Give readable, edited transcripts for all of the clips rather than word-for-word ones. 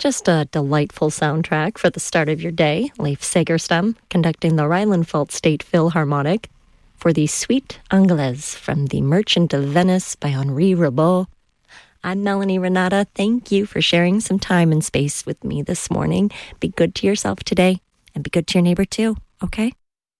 Just a delightful soundtrack for the start of your day. Leif Segerstam conducting the Rheinland-Pfalz State Philharmonic for the Suite Anglaise from The Merchant of Venice by Henri Rimbaud. I'm Melanie Renata. Thank you for sharing some time and space with me this morning. Be good to yourself today and be good to your neighbor too, okay?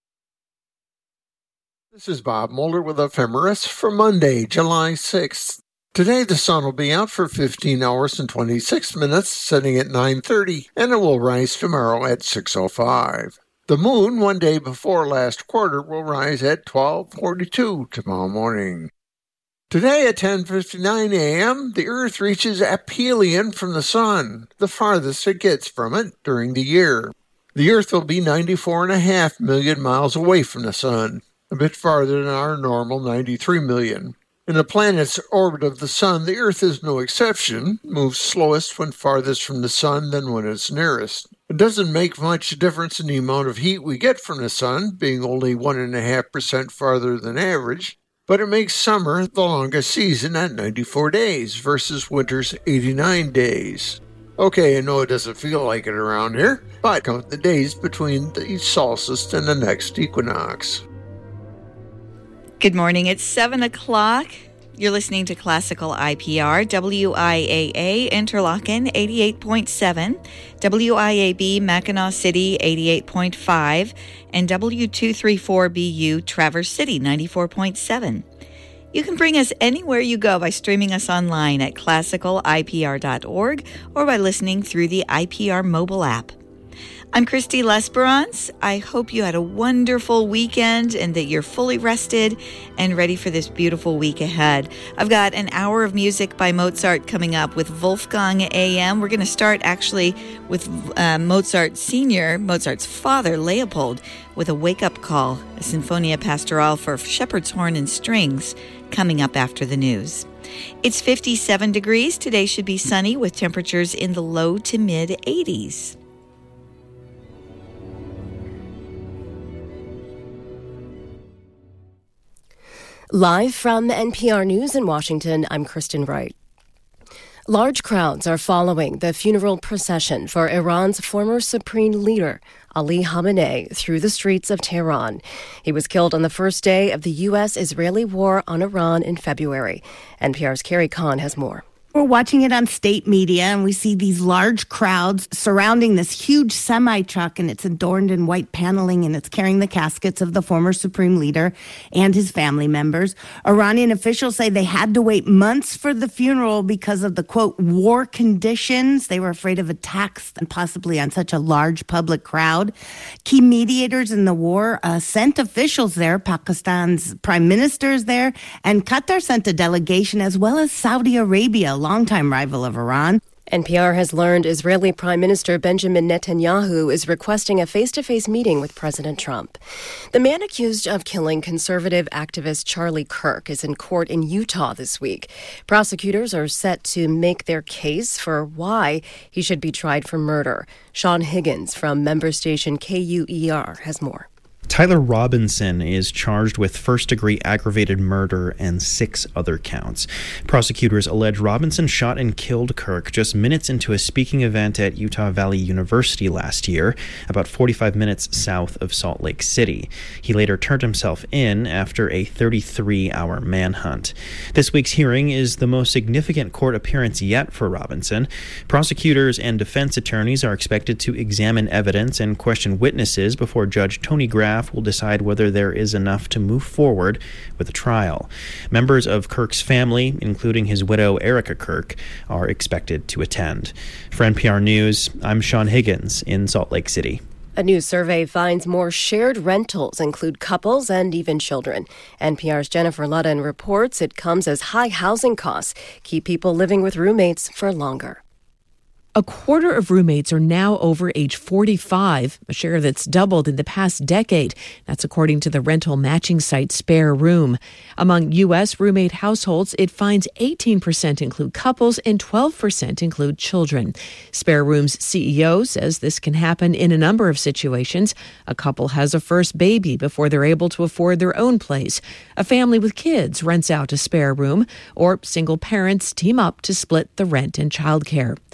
This is Bob Mulder with Ephemeris for Monday, July 6th. Today the sun will be out for 15 hours and 26 minutes, setting at 9:30, and it will rise tomorrow at 6:05. The moon, one day before last quarter, will rise at 12:42 tomorrow morning. Today at 10:59 a.m., the Earth reaches aphelion from the sun, the farthest it gets from it during the year. The Earth will be 94.5 million miles away from the sun, a bit farther than our normal 93 million. In the planet's orbit of the sun, the Earth is no exception, moves slowest when farthest from the sun than when it's nearest. It doesn't make much difference in the amount of heat we get from the sun, being only 1.5% farther than average, but it makes summer the longest season at 94 days versus winter's 89 days. Okay, I know it doesn't feel like it around here, but count the days between the solstice and the next equinox. Good morning. It's 7 o'clock. You're listening to Classical IPR, WIAA Interlaken 88.7, WIAB Mackinac City 88.5, and W234BU Traverse City 94.7. You can bring us anywhere you go by streaming us online at classicalipr.org or by listening through the IPR mobile app. I'm Christy Lesperance. I hope you had a wonderful weekend and that you're fully rested and ready for this beautiful week ahead. I've got an hour of music by Mozart coming up with Wolfgang AM. We're going to start actually with Mozart Sr., Mozart's father, Leopold, with a wake-up call, a Sinfonia Pastorale for shepherd's horn and strings, coming up after the news. It's 57 degrees. Today should be sunny with temperatures in the low to mid-80s. Live from NPR News in Washington, I'm Kristen Wright. Large crowds are following the funeral procession for Iran's former supreme leader, Ali Khamenei, through the streets of Tehran. He was killed on the first day of the U.S.-Israeli war on Iran in February. NPR's Carrie Kahn has more. We're watching it on state media, and we see these large crowds surrounding this huge semi-truck, and it's adorned in white paneling, and it's carrying the caskets of the former supreme leader and his family members. Iranian officials say they had to wait months for the funeral because of the, quote, war conditions. They were afraid of attacks and possibly on such a large public crowd. Key mediators in the war sent officials there. Pakistan's prime minister is there, and Qatar sent a delegation, as well as Saudi Arabia, longtime rival of Iran. NPR has learned Israeli Prime Minister Benjamin Netanyahu is requesting a face-to-face meeting with President Trump. The man accused of killing conservative activist Charlie Kirk is in court in Utah this week. Prosecutors are set to make their case for why he should be tried for murder. Sean Higgins from member station KUER has more. Tyler Robinson is charged with first-degree aggravated murder and 6 other counts. Prosecutors allege Robinson shot and killed Kirk just minutes into a speaking event at Utah Valley University last year, about 45 minutes south of Salt Lake City. He later turned himself in after a 33-hour manhunt. This week's hearing is the most significant court appearance yet for Robinson. Prosecutors and defense attorneys are expected to examine evidence and question witnesses before Judge Tony Graff will decide whether there is enough to move forward with a trial. Members of Kirk's family, including his widow Erica Kirk, are expected to attend. For NPR News, I'm Sean Higgins in Salt Lake City. A new survey finds more shared rentals include couples and even children. NPR's Jennifer Ludden reports it comes as high housing costs keep people living with roommates for longer. A quarter of roommates are now over age 45, a share that's doubled in the past decade. That's according to the rental matching site Spare Room. Among U.S. roommate households, it finds 18% include couples and 12% include children. Spare Room's CEO says this can happen in a number of situations. A couple has a first baby before they're able to afford their own place. A family with kids rents out a spare room, or single parents team up to split the rent and childcare. Housing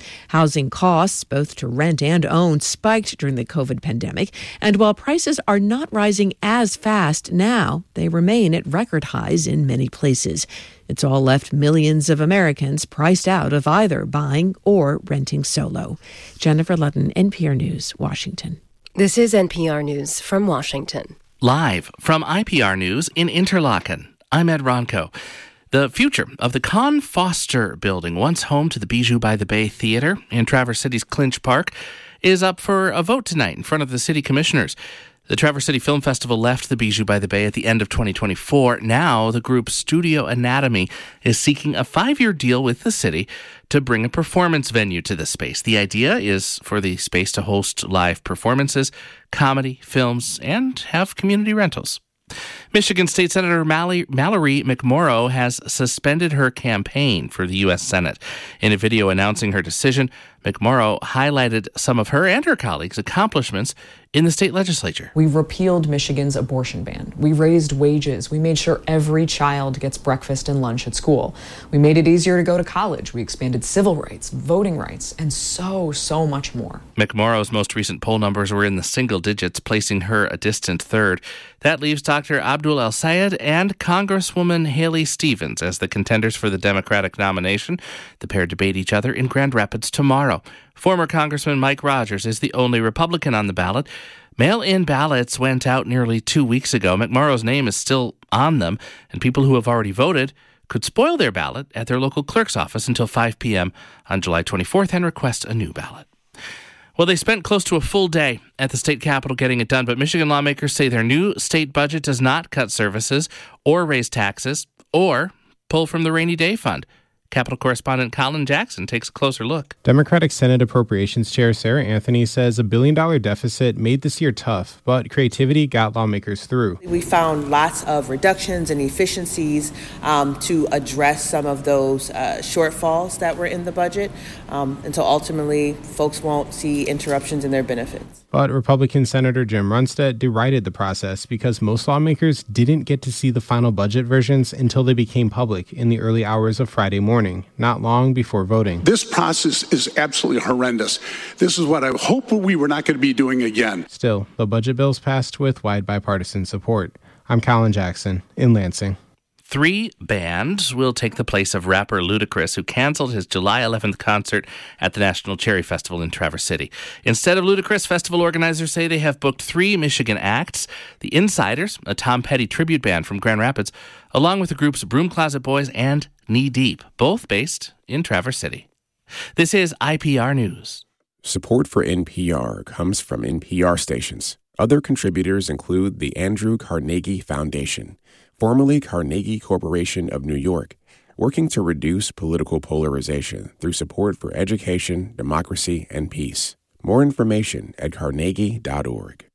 Housing costs, both to rent and own, spiked during the COVID pandemic. And while prices are not rising as fast now, they remain at record highs in many places. It's all left millions of Americans priced out of either buying or renting solo. Jennifer Ludden, NPR News, Washington. This is NPR News from Washington. Live from IPR News in Interlaken, I'm Ed Ronco. The future of the Con Foster building, once home to the Bijou by the Bay Theater in Traverse City's Clinch Park, is up for a vote tonight in front of the city commissioners. The Traverse City Film Festival left the Bijou by the Bay at the end of 2024. Now, the group Studio Anatomy is seeking a 5-year deal with the city to bring a performance venue to the space. The idea is for the space to host live performances, comedy, films, and have community rentals. Michigan State Senator Mallory McMorrow has suspended her campaign for the U.S. Senate. In a video announcing her decision, McMorrow highlighted some of her and her colleagues' accomplishments in the state legislature. We repealed Michigan's abortion ban. We raised wages. We made sure every child gets breakfast and lunch at school. We made it easier to go to college. We expanded civil rights, voting rights, and so much more. McMorrow's most recent poll numbers were in the single digits, placing her a distant third. That leaves Dr. Abdul El-Sayed and Congresswoman Haley Stevens as the contenders for the Democratic nomination. The pair debate each other in Grand Rapids tomorrow. Former Congressman Mike Rogers is the only Republican on the ballot. Mail-in ballots went out nearly 2 weeks ago. McMorrow's name is still on them, and people who have already voted could spoil their ballot at their local clerk's office until 5 p.m. on July 24th and request a new ballot. Well, they spent close to a full day at the state capitol getting it done, but Michigan lawmakers say their new state budget does not cut services or raise taxes or pull from the rainy day fund. Capitol correspondent Colin Jackson takes a closer look. Democratic Senate Appropriations Chair Sarah Anthony says a $1 billion deficit made this year tough, but creativity got lawmakers through. We found lots of reductions and efficiencies to address some of those shortfalls that were in the budget. And so ultimately, folks won't see interruptions in their benefits. But Republican Senator Jim Runstedt derided the process because most lawmakers didn't get to see the final budget versions until they became public in the early hours of Friday morning, not long before voting. This process is absolutely horrendous. This is what I hope we were not going to be doing again. Still, the budget bills passed with wide bipartisan support. I'm Colin Jackson in Lansing. 3 bands will take the place of rapper Ludacris, who canceled his July 11th concert at the National Cherry Festival in Traverse City. Instead of Ludacris, festival organizers say they have booked 3 Michigan acts: the Insiders, a Tom Petty tribute band from Grand Rapids, along with the groups Broom Closet Boys and Knee Deep, both based in Traverse City. This is IPR News. Support for NPR comes from NPR stations. Other contributors include the Andrew Carnegie Foundation, formerly Carnegie Corporation of New York, working to reduce political polarization through support for education, democracy, and peace. More information at carnegie.org.